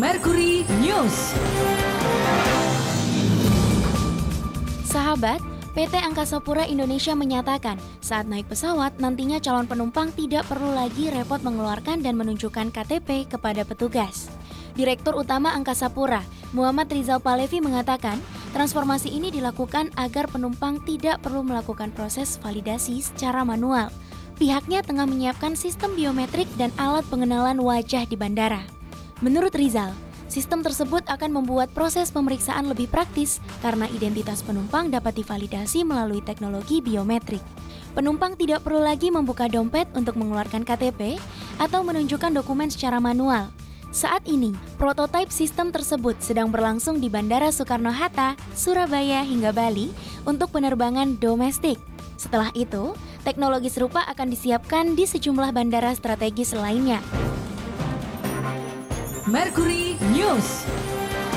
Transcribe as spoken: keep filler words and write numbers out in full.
Mercury News. Sahabat, P T Angkasa Pura Indonesia menyatakan saat naik pesawat nantinya calon penumpang tidak perlu lagi repot mengeluarkan dan menunjukkan K T P kepada petugas. Direktur Utama Angkasa Pura, Muhammad Rizal Palevi mengatakan, transformasi ini dilakukan agar penumpang tidak perlu melakukan proses validasi secara manual. Pihaknya tengah menyiapkan sistem biometrik dan alat pengenalan wajah di bandara. Menurut Rizal, sistem tersebut akan membuat proses pemeriksaan lebih praktis karena identitas penumpang dapat divalidasi melalui teknologi biometrik. Penumpang tidak perlu lagi membuka dompet untuk mengeluarkan K T P atau menunjukkan dokumen secara manual. Saat ini, prototipe sistem tersebut sedang berlangsung di Bandara Soekarno-Hatta, Surabaya hingga Bali untuk penerbangan domestik. Setelah itu, teknologi serupa akan disiapkan di sejumlah bandara strategis lainnya. Mercury News.